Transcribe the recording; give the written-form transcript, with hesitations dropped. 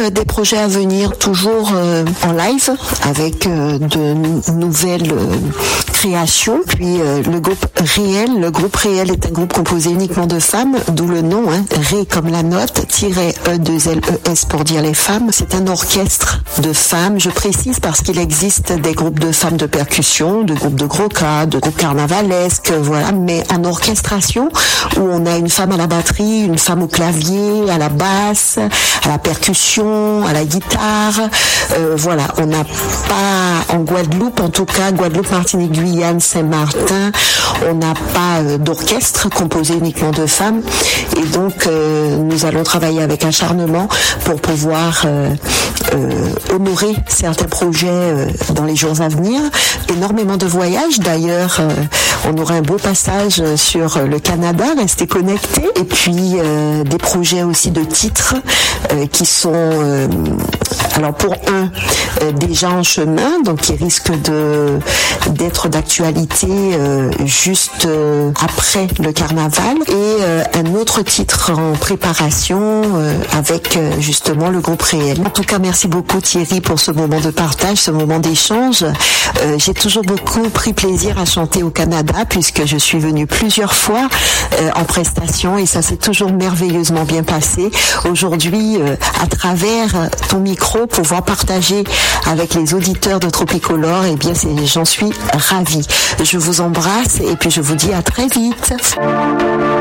des projets à venir, toujours en live, avec de nouvelles créations. Puis le groupe Réel est un groupe composé uniquement de femmes, d'où le nom, Ré comme la note, -E2LES pour dire les femmes. C'est un orchestre de femmes, je précise parce qu'il existe des groupes de femmes de percussion, de groupes de gros-cas, de groupes carnavalesques, voilà, mais en orchestration, où on a une femme à la batterie, une femme au clavier, à la basse, à la percussion, à la guitare, voilà, on n'a pas en Guadeloupe, en tout cas Guadeloupe, Martinique, Guyane, Saint-Martin, on n'a pas d'orchestre composé uniquement de femmes, et donc nous allons travailler avec acharnement pour pouvoir honorer certains projets dans les jours à venir. Énormément de voyages d'ailleurs, on aura un beau passage sur le Canada, restez connectés, et puis des projets aussi de titres qui sont alors pour déjà en chemin, donc qui risque d'être d'actualité juste après le carnaval, et un autre titre en préparation avec justement le groupe Réel. En tout cas, merci beaucoup Thierry pour ce moment de partage, ce moment d'échange. J'ai toujours beaucoup pris plaisir à chanter au Canada puisque je suis venue plusieurs fois en prestation et ça s'est toujours merveilleusement bien passé. Aujourd'hui, à travers ton micro, pouvoir partager avec les auditeurs de Tropicolore, eh bien, j'en suis ravie. Je vous embrasse et puis je vous dis à très vite.